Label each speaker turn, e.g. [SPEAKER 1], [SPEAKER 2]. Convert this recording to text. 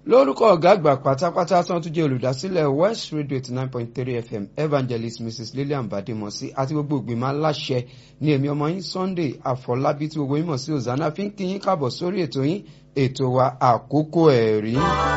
[SPEAKER 1] lórúkọ ọ̀gá àgbà pátápátá tí wọ́n tún jẹ́ olùdásílẹ̀ West Radio 89.3 FM Evangelist Mrs Lillian Badimosi àti gbogbo ìgbìmọ̀ aláṣẹ ní èmi ọmọ yín Sunday Àfọlábí tí gbogbo yín mọ̀ sí Hosanna fi ń kí yín káàbọ̀ sórí ètò yín ètò wa àkókò ẹ̀rí.